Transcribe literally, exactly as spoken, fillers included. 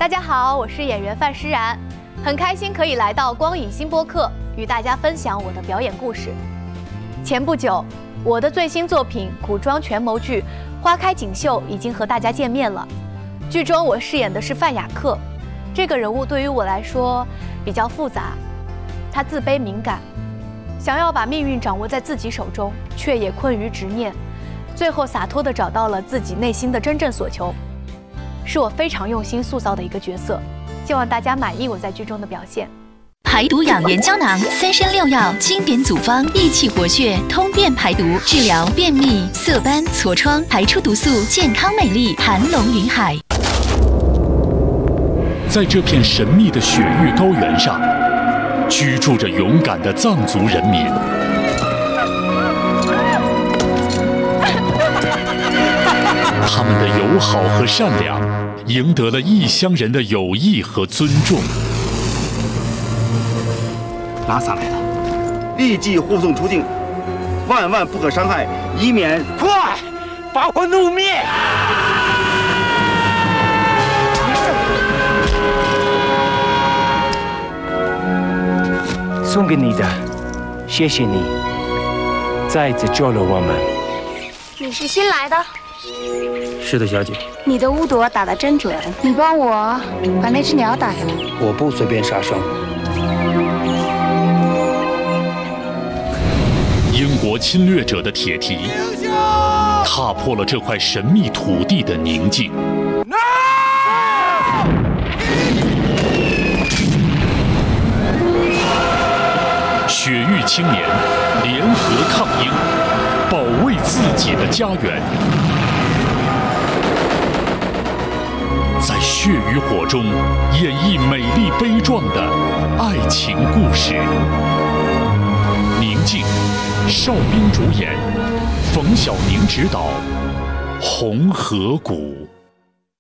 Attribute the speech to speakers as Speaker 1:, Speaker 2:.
Speaker 1: 大家好，我是演员范诗然，很开心可以来到光影新播客，与大家分享我的表演故事。前不久，我的最新作品古装权谋剧《花开锦绣》已经和大家见面了。剧中我饰演的是范雅克，这个人物对于我来说比较复杂，他自卑敏感，想要把命运掌握在自己手中，却也困于执念，最后洒脱地找到了自己内心的真正所求。是我非常用心塑造的一个角色，希望大家满意我在剧中的表现。
Speaker 2: 排毒养颜胶囊，三参六药，经典组方，益气活血，通便排毒，治疗便秘、色斑、痤疮，排出毒素，健康美丽，盘龙云海。
Speaker 3: 在这片神秘的雪域高原上，居住着勇敢的藏族人民。他们的友好和善良，赢得了异乡人的友谊和尊重。
Speaker 4: 拉萨来了，立即护送出境，万万不可伤害，以免
Speaker 5: 快把我怒灭！送给你的，谢谢你，再次救了我们。
Speaker 6: 你是新来的？
Speaker 5: 是的，小姐。
Speaker 6: 你的巫朵打得真准，你帮我把那只鸟打下来。
Speaker 5: 我不随便杀生。
Speaker 3: 英国侵略者的铁蹄，踏破了这块神秘土地的宁静。雪域青年联合抗英，保卫自己的家园。在血与火中演绎美丽悲壮的爱情故事。宁静，邵兵主演，冯小宁执导，《红河谷》。